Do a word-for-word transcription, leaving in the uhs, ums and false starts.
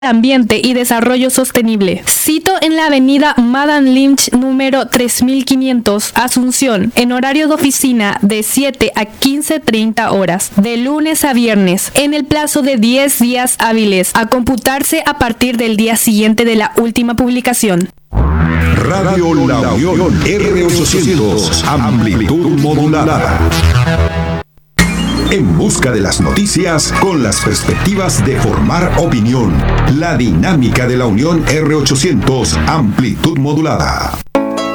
Ambiente y Desarrollo Sostenible. Cito en la avenida Madame Lynch número tres mil quinientos, Asunción, en horario de oficina de siete a quince treinta horas, de lunes a viernes, en el plazo de diez días hábiles, a computarse a partir del día siguiente de la última publicación. Radio La Unión R ochocientos, amplitud modulada. En busca de las noticias con las perspectivas de formar opinión. La dinámica de la Unión R ochocientos, amplitud modulada.